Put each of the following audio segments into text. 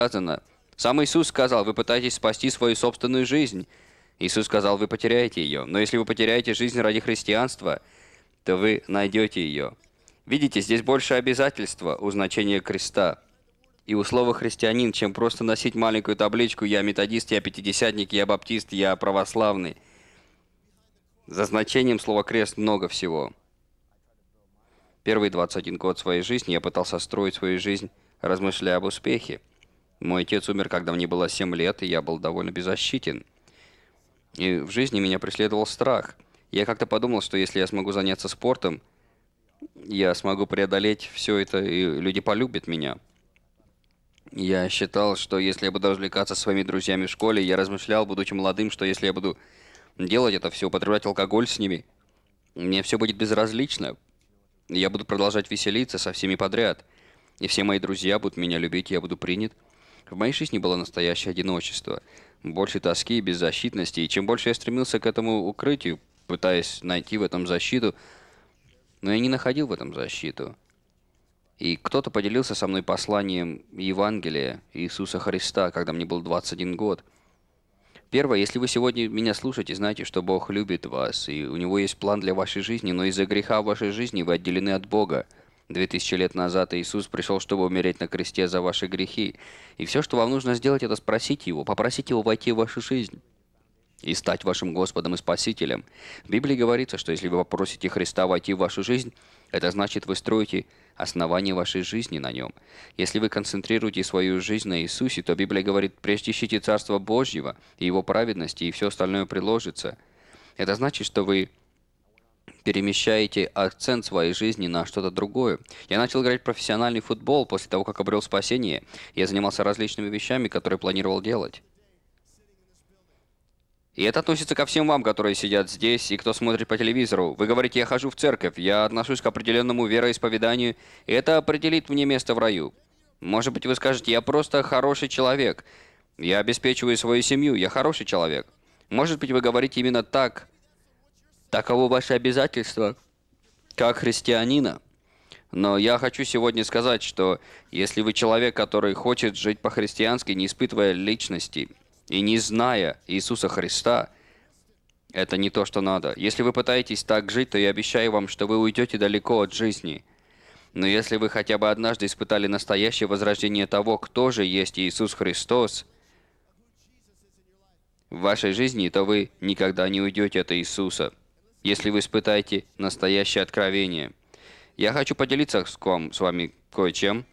сказано. Сам Иисус сказал, вы пытаетесь спасти свою собственную жизнь. Иисус сказал, вы потеряете ее. Но если вы потеряете жизнь ради христианства, то вы найдете ее. Видите, здесь больше обязательства у значения креста. И у слова «христианин», чем просто носить маленькую табличку «я методист», «я пятидесятник», «я баптист», «я православный». За значением слова «крест» много всего. Первые 21 год своей жизни я пытался строить свою жизнь, размышляя об успехе. Мой отец умер, когда мне было 7 лет, и я был довольно беззащитен. И в жизни меня преследовал страх. Я как-то подумал, что если я смогу заняться спортом, я смогу преодолеть все это, и люди полюбят меня. Я считал, что если я буду развлекаться со своими друзьями в школе, я размышлял, будучи молодым, что если я буду делать это все, употреблять алкоголь с ними, мне все будет безразлично. Я буду продолжать веселиться со всеми подряд. И все мои друзья будут меня любить, и я буду принят. В моей жизни было настоящее одиночество. Больше тоски и беззащитности. И чем больше я стремился к этому укрытию, пытаясь найти в этом защиту, но я не находил в этом защиту. И кто-то поделился со мной посланием Евангелия Иисуса Христа, когда мне был 21 год. Первое, если вы сегодня меня слушаете, знайте, что Бог любит вас, и у Него есть план для вашей жизни, но из-за греха в вашей жизни вы отделены от Бога. 2000 лет назад Иисус пришел, чтобы умереть на кресте за ваши грехи. И все, что вам нужно сделать, это спросить Его, попросить Его войти в вашу жизнь и стать вашим Господом и Спасителем. В Библии говорится, что если вы попросите Христа войти в вашу жизнь, это значит, вы строите основание вашей жизни на Нем. Если вы концентрируете свою жизнь на Иисусе, то Библия говорит, прежде ищите Царство Божьего и Его праведности, и все остальное приложится. Это значит, что вы перемещаете акцент своей жизни на что-то другое. Я начал играть в профессиональный футбол после того, как обрел спасение. Я занимался различными вещами, которые планировал делать. И это относится ко всем вам, которые сидят здесь и кто смотрит по телевизору. Вы говорите, я хожу в церковь, я отношусь к определенному вероисповеданию, и это определит мне место в раю. Может быть, вы скажете, я просто хороший человек, я обеспечиваю свою семью, я хороший человек. Может быть, вы говорите именно так. Таково ваше обязательство, как христианина. Но я хочу сегодня сказать, что если вы человек, который хочет жить по-христиански, не испытывая личности, и не зная Иисуса Христа, это не то, что надо. Если вы пытаетесь так жить, то я обещаю вам, что вы уйдете далеко от жизни. Но если вы хотя бы однажды испытали настоящее возрождение того, кто же есть Иисус Христос в вашей жизни, то вы никогда не уйдете от Иисуса, если вы испытаете настоящее откровение. Я хочу поделиться с вами кое-чем.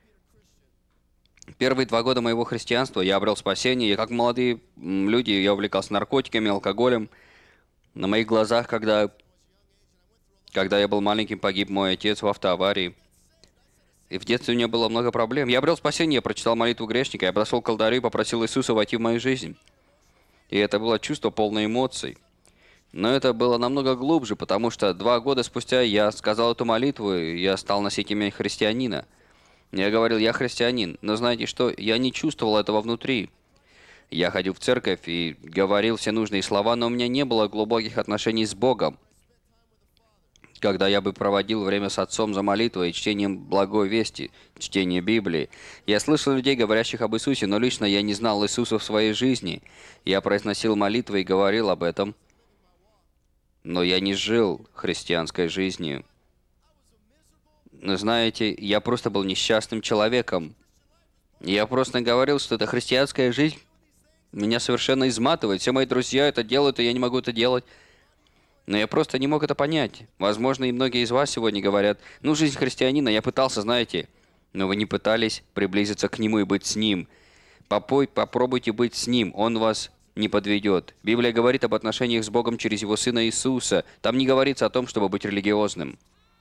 Первые 2 года моего христианства я обрел спасение, и как молодые люди я увлекался наркотиками, алкоголем. На моих глазах, когда я был маленьким, погиб мой отец в автоаварии. И в детстве у меня было много проблем. Я обрел спасение, я прочитал молитву грешника, я подошел к алтарю и попросил Иисуса войти в мою жизнь. И это было чувство полное эмоций. Но это было намного глубже, потому что 2 года спустя я сказал эту молитву, и я стал носить имя христианина. Я говорил, я христианин, но знаете что, я не чувствовал этого внутри. Я ходил в церковь и говорил все нужные слова, но у меня не было глубоких отношений с Богом. Когда я бы проводил время с отцом за молитвой и чтением благой вести, чтение Библии, я слышал людей, говорящих об Иисусе, но лично я не знал Иисуса в своей жизни. Я произносил молитвы и говорил об этом, но я не жил христианской жизнью. Но знаете, я просто был несчастным человеком. Я просто говорил, что это христианская жизнь меня совершенно изматывает. Все мои друзья это делают, и я не могу это делать. Но я просто не мог это понять. Возможно, и многие из вас сегодня говорят, ну, жизнь христианина, я пытался, знаете. Но вы не пытались приблизиться к Нему и быть с Ним. Попробуйте быть с Ним, Он вас не подведет. Библия говорит об отношениях с Богом через Его Сына Иисуса. Там не говорится о том, чтобы быть религиозным.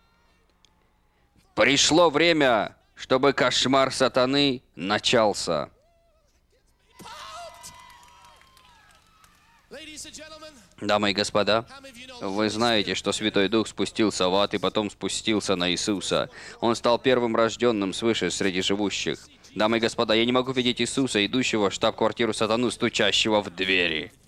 Пришло время, чтобы кошмар сатаны начался. Дамы и господа, вы знаете, что Святой Дух спустился в ад и потом спустился на Иисуса. Он стал первым рожденным свыше среди живущих. Дамы и господа, я не могу видеть Иисуса, идущего в штаб-квартиру сатану, стучащего в двери.